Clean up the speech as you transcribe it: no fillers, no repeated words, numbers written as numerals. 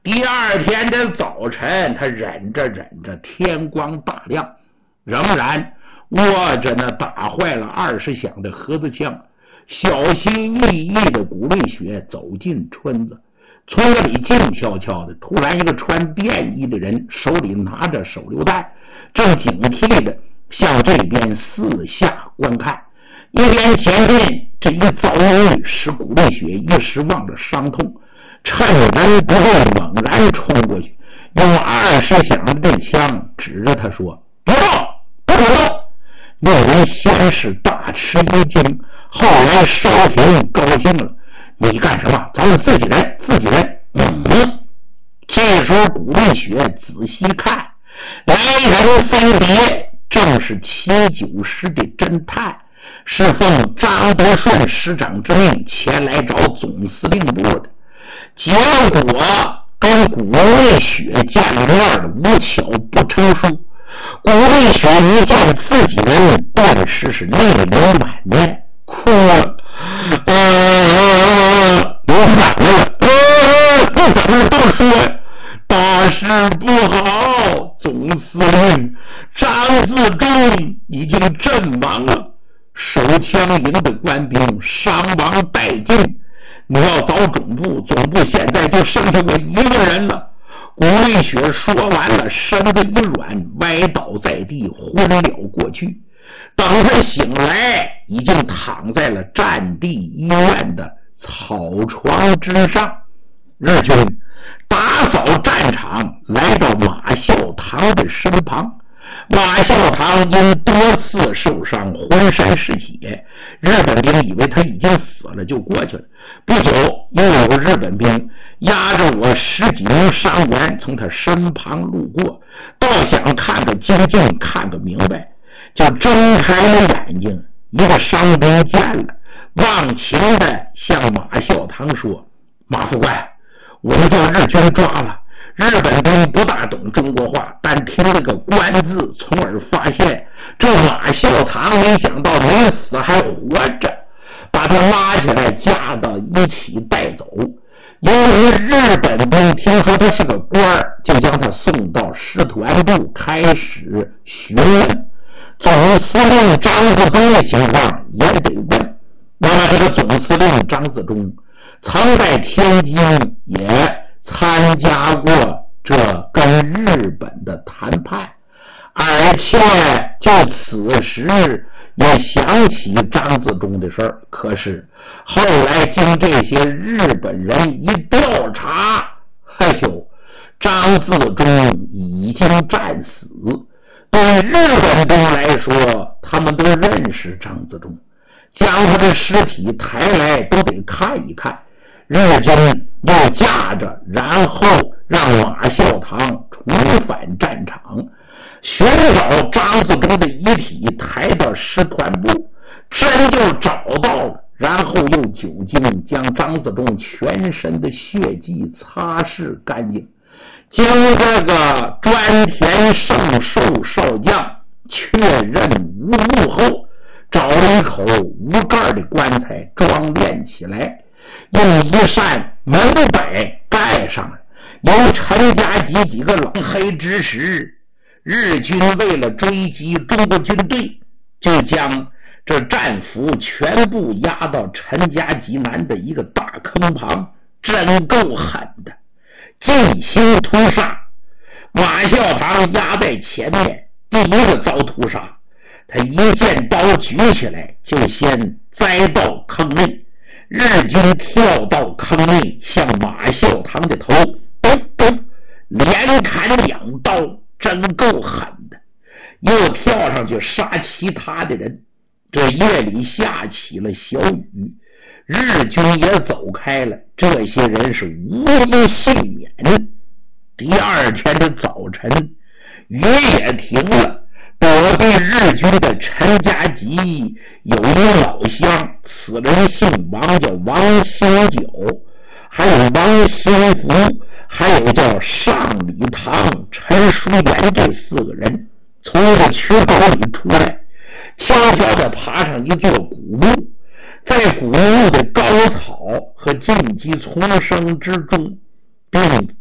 第二天的早晨，他忍着，天光大亮，仍然握着那打坏了20响的盒子枪，小心翼翼的古瑞雪走进村子。村子里静悄悄的，突然一个穿便衣的人手里拿着手榴弹，正警惕的向这边四下观看。一边前进，这一遭遇使古瑞雪一时忘了伤痛，趁人不备猛然冲过去，用20响的这枪指着他说：“不动，不许动！”那人先是大吃一惊，后来稍显高兴了：“你干什么？咱们自己人。”这时候古瑞雪仔细看，来人分别正是7、9师的侦探，是奉张德顺师长之命前来找总司令部的。结果跟古瑞雪见面的无巧不成书，古瑞雪一见自己人，顿时是泪流满面，哭了，有反应了，不怎么这么说，大事不好，总司令张自忠已经阵亡了，手枪营的官兵伤亡殆尽，你要找总部现在就剩下我一个人了。古瑞雪说完了，身子一软，歪倒在地，昏了过去。等他醒来，已经躺在了战地医院的草床之上。日军打扫战场，来到马孝堂的身旁。马孝堂因多次受伤，浑身是血，日本兵以为他已经死了，就过去了。不久，又有日本兵押着我10几名伤员从他身旁路过，倒想看个究竟，看个明白，就睁开了眼睛。一个伤兵见了，忘情的向马孝堂说：“马副官，我们叫日军抓了。日本兵不大懂中国话，但听了个官字，从而发现这马孝堂没想到没死还活着，把他拉起来架到一起带走。由于日本兵听说他是个官，就将他送到师团部开始询问。总司令张自忠的情况也得问。那么这个总司令张自忠曾在天津也参加过这跟日本的谈判，而且就此时也想起张自忠的事儿。可是后来经这些日本人一调查，张自忠已经战死。对日本兵来说，他们都认识张自忠，将他的尸体抬来都得看一看。日军又架着，然后让马孝堂重返战场，寻找张自忠的遗体，抬到师团部，真就找到了。然后用酒精将张自忠全身的血迹擦拭干净。经这个专田胜寿少将确认无误后，找了一口无盖的棺材装殓起来，用一扇门板盖上了。由陈家集几个老黑之时，日军为了追击中国军队，就将这战俘全部押到陈家集南的一个大坑旁，真够狠的，进行屠杀。马孝堂压在前面，第一个遭屠杀，他一剑刀举起来就先栽到坑内，日军跳到坑内，向马孝堂的头连砍2刀，真够狠的。又跳上去杀其他的人。这夜里下起了小雨，日军也走开了，这些人是无一幸免。第二天的早晨，雨也停了，躲避日军的陈家集有一老乡，此人姓王，叫王兴九，还有王兴福，还有叫上礼堂、陈书元，这4个人从这缺口里出来，悄悄地爬上一座古墓，在古墓的高草和荆棘丛生之中，并